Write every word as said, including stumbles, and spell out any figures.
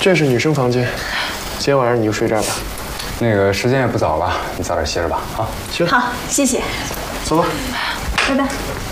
这是女生房间，今天晚上你就睡这儿吧。 那个时间也不早了，你早点歇着吧啊。 行， 好，谢谢。 走吧， 拜拜。